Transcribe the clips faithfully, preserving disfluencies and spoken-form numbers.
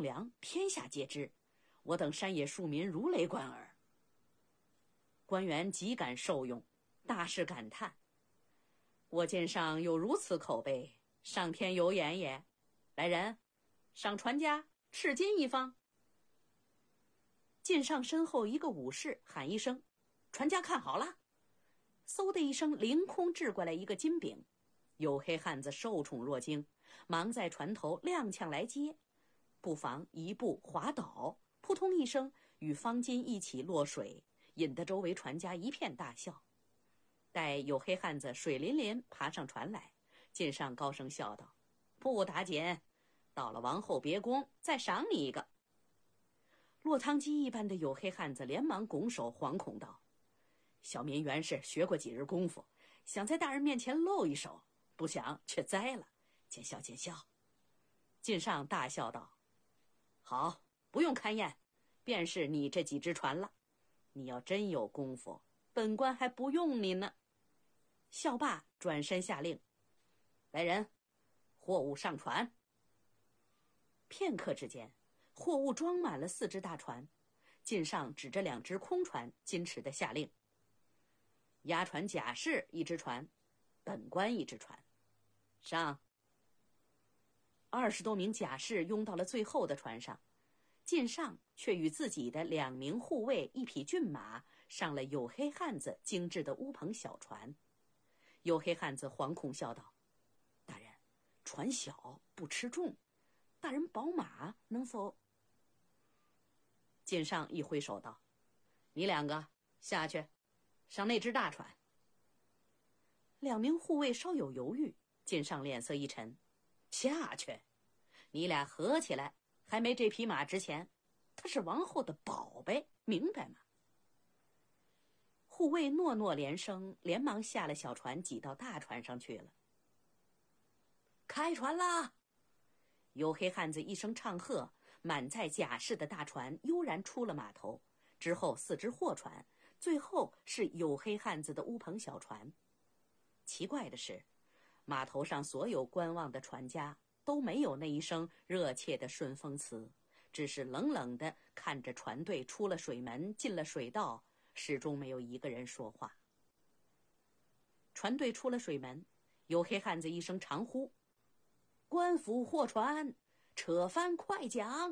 良，天下皆知，我等山野庶民如雷贯耳。官员极感受用，大是感叹：我见上有如此口碑，上天有眼也。来人，赏船家赤金一方。晋上身后一个武士喊一声：船家看好了！嗖的一声，凌空掷过来一个金饼。黝黑汉子受宠若惊，忙在船头踉跄来接，不妨一步滑倒，扑通一声与方巾一起落水，引得周围船家一片大笑。待黝黑汉子水淋淋爬上船来，晋上高声笑道：不打紧，到了王后别宫再赏你一个。落汤鸡一般的黝黑汉子连忙拱手惶恐道：小民原是学过几日功夫，想在大人面前露一手，不想却栽了，见笑见笑。晋上大笑道：好，不用勘验，便是你这几只船了。你要真有功夫，本官还不用你呢。笑罢转身下令：来人，货物上船。片刻之间，货物装满了四只大船。晋上指着两只空船，矜持地下令：押船贾氏一只船，本官一只船，上。二十多名甲士拥到了最后的船上，晋上却与自己的两名护卫一匹骏马上了黝黑汉子精致的乌篷小船。黝黑汉子惶恐笑道：大人，船小不吃重，大人宝马能否？晋上一挥手道：你两个下去，上那只大船。两名护卫稍有犹豫，晋上脸色一沉：下去？你俩合起来还没这匹马值钱，它是王后的宝贝，明白吗？护卫诺诺连声，连忙下了小船，挤到大船上去了。开船啦！黝黑汉子一声唱喝，满载甲士的大船悠然出了码头，之后四只货船，最后是黝黑汉子的乌篷小船。奇怪的是，码头上所有观望的船家都没有那一声热切的顺风词，只是冷冷地看着船队出了水门，进了水道，始终没有一个人说话。船队出了水门，黝黑汉子一声长呼：官府货船，扯帆快桨！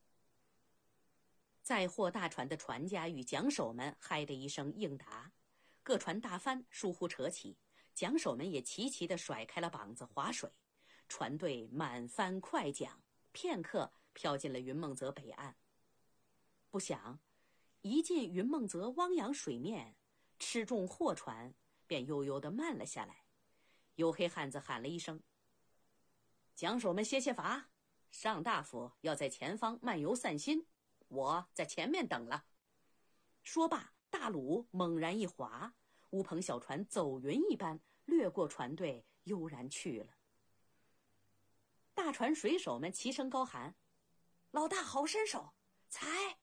载货大船的船家与桨手们嗨的一声应答，各船大帆疏忽扯起，桨手们也齐齐地甩开了膀子划水，船队满帆快桨，片刻飘进了云梦泽北岸。不想一进云梦泽汪洋水面，吃重货船便悠悠地慢了下来。黝黑汉子喊了一声：桨手们歇歇乏，上大夫要在前方漫游散心，我在前面等了。说罢，大橹猛然一划，乌篷小船走云一般掠过船队，悠然去了。大船水手们齐声高喊：老大好身手，踩！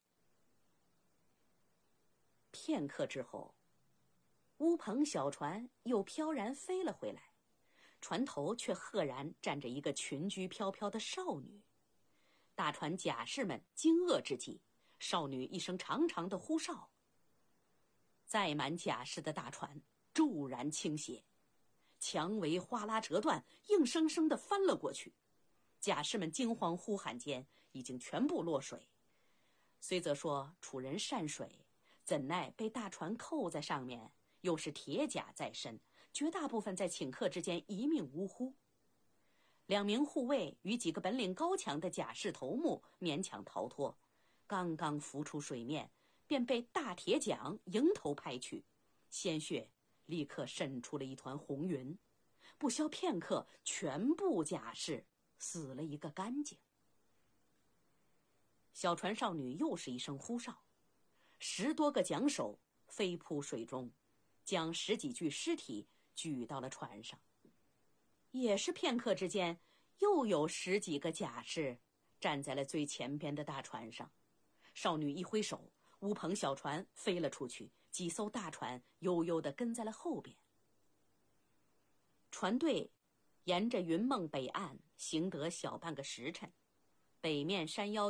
片刻之后，乌篷小船又飘然飞了回来，船头却赫然站着一个裙裾飘飘的少女。大船甲士们惊愕之际，少女一声长长的呼哨，载满甲士的大船骤然倾斜，墙围哗啦折断，硬生生地翻了过去。甲士们惊慌呼喊间，已经全部落水。虽则说楚人善水，怎奈被大船扣在上面，又是铁甲在身，绝大部分在顷刻之间一命呜呼。两名护卫与几个本领高强的甲士头目勉强逃脱，刚刚浮出水面，便被大铁桨迎头拍去，鲜血立刻渗出了一团红云。不消片刻，全部甲士死了一个干净。小船少女又是一声呼哨，十多个桨手飞扑水中，将十几具尸体举到了船上。也是片刻之间，又有十几个甲士站在了最前边的大船上。少女一挥手，乌篷小船飞了出去，几艘大船悠悠地跟在了后边。船队沿着云梦北岸行得小半个时辰，北面山腰